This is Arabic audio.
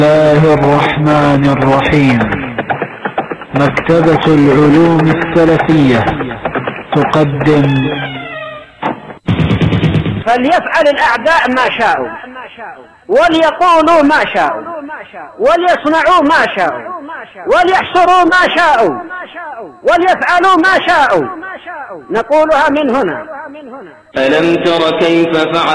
الله الرحمن الرحيم. مكتبة العلوم السلفية تقدم. فليفعل الأعداء ما شاءوا، وليقولوا ما شاءوا، وليصنعوا ما شاءوا، وليحصروا ما شاءوا، وليفعلوا ما شاءوا. نقولها من هنا. ألم تر كيف فعل